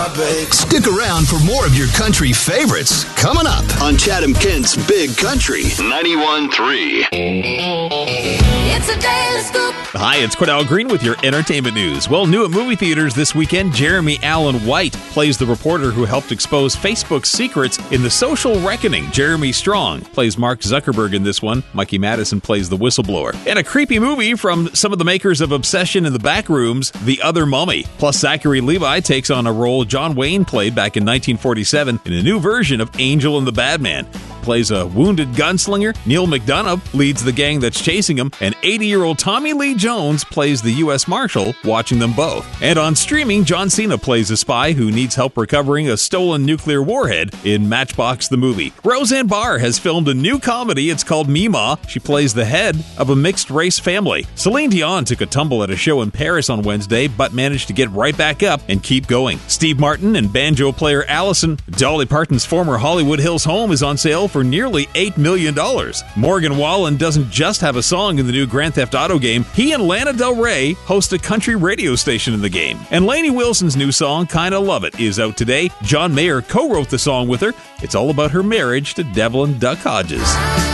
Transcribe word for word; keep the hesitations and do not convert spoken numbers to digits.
Stick around for more of your country favorites coming up on Chatham Kent's Big Country ninety-one point three. It's a daily scoop. Hi, it's Cordell Green with your entertainment news. Well, new at movie theaters this weekend, Jeremy Allen White plays the reporter who helped expose Facebook's secrets in The Social Reckoning. Jeremy Strong plays Mark Zuckerberg in this one. Mikey Madison plays the whistleblower. And a creepy movie from some of the makers of Obsession in the Backrooms, The Other Mummy. Plus, Zachary Levi takes on a role John Wayne played back in nineteen forty-seven in a new version of Angel and the Bad Man. Plays a wounded gunslinger. Neil McDonough leads the gang that's chasing him, and eighty-year-old Tommy Lee Jones plays the U S Marshal watching them both. And on streaming, John Cena plays a spy who needs help recovering a stolen nuclear warhead in Matchbox the Movie. Roseanne Barr has filmed a new comedy. It's called Mima. She plays the head of a mixed-race family. Celine Dion took a tumble at a show in Paris on Wednesday, but managed to get right back up and keep going. Steve Martin and banjo player Allison, Dolly Parton's former Hollywood Hills home, is on sale for nearly eight million dollars. Morgan Wallen doesn't just have a song in the new Grand Theft Auto game. He and Lana Del Rey host a country radio station in the game. And Lainey Wilson's new song, Kinda Love It, is out today. John Mayer co-wrote the song with her. It's all about her marriage to Devlin Duck Hodges.